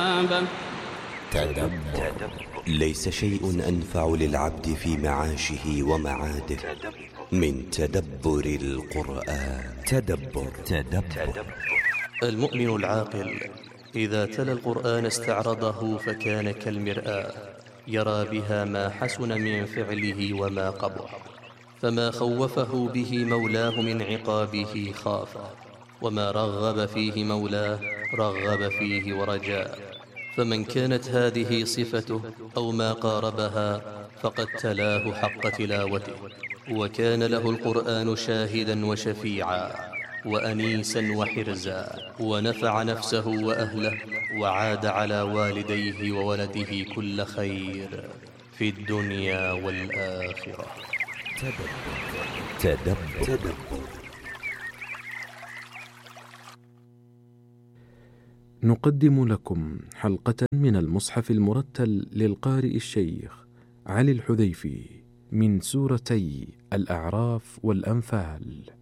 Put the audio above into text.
تدبر. ليس شيء أنفع للعبد في معاشه ومعاده من تدبر القرآن. تدبر. المؤمن العاقل إذا تلا القرآن استعرضه فكان كالمرآة، يرى بها ما حسن من فعله وما قبح، فما خوفه به مولاه من عقابه خافه، وما رغب فيه مولاه رغب فيه ورجاه. فمن كانت هذه صفته أو ما قاربها فقد تلاه حق تلاوته، وكان له القرآن شاهدا وشفيعا وأنيسا وحرزا، ونفع نفسه وأهله، وعاد على والديه وولده كل خير في الدنيا والآخرة. تدبر. نقدم لكم حلقة من المصحف المرتل للقارئ الشيخ علي الحذيفي من سورتي الأعراف والأنفال.